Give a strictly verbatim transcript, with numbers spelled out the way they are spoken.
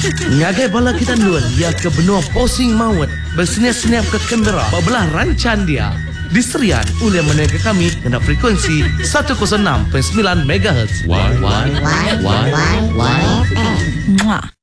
Ngagai bala kita nuan ia ke benua posing maut bersenyap-senyap ke Canberra bebelah rancan dia. Diserian oleh menega kami kena frekuensi seratus enam perpuluhan sembilan megahertz. Why, why, why, why, why, why, Mwah.